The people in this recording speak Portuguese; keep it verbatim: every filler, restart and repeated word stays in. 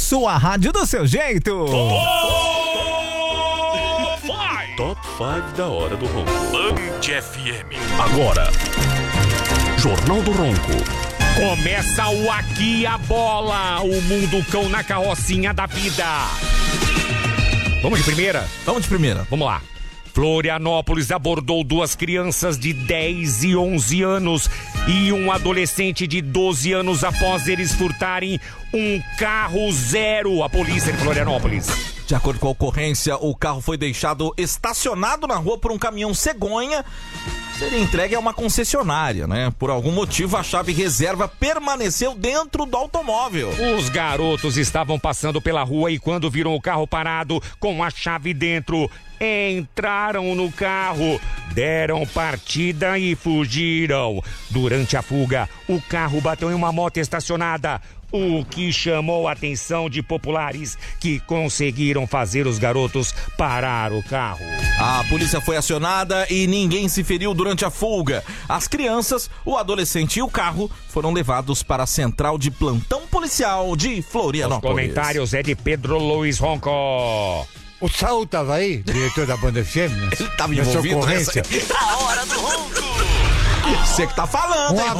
sua rádio do seu jeito. Top cinco da hora do ronco. Band F M. Agora, Jornal do Ronco. Começa o Aqui a Bola, o mundo cão na carrocinha da vida. Vamos de primeira? Vamos de primeira. Vamos lá. Florianópolis abordou duas crianças de dez e onze anos e um adolescente de doze anos após eles furtarem um carro zero. A polícia de Florianópolis. De acordo com a ocorrência, o carro foi deixado estacionado na rua por um caminhão cegonha. Seria entregue a uma concessionária, né? Por algum motivo, a chave reserva permaneceu dentro do automóvel. Os garotos estavam passando pela rua e quando viram o carro parado com a chave dentro, entraram no carro, deram partida e fugiram. Durante a fuga, o carro bateu em uma moto estacionada, o que chamou a atenção de populares que conseguiram fazer os garotos parar o carro. A polícia foi acionada e ninguém se feriu durante a fuga. As crianças, o adolescente e o carro foram levados para a central de plantão policial de Florianópolis. Os comentários é de Pedro Luiz Ronco. O Saul tava aí, diretor da Banda F M? Ele tava envolvido nessa... A hora do ronco. Você que tá falando, Um hein?